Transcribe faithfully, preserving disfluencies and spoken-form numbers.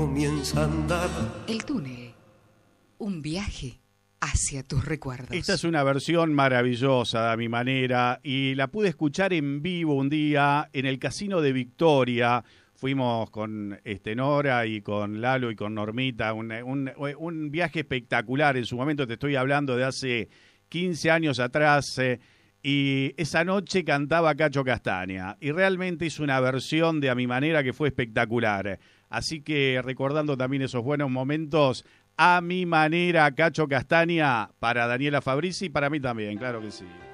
Comienza a andar. El túnel, un viaje hacia tus recuerdos. Esta es una versión maravillosa a mi manera y la pude escuchar en vivo un día en el Casino de Victoria. Fuimos con este, Nora y con Lalo y con Normita, un, un, un viaje espectacular. En su momento te estoy hablando de hace quince años atrás, eh, y esa noche cantaba Cacho Castaña y realmente hizo una versión de A Mi Manera que fue espectacular. Así que recordando también esos buenos momentos, A Mi Manera, Cacho Castaña, para Daniela Fabrizi y para mí también, claro que sí.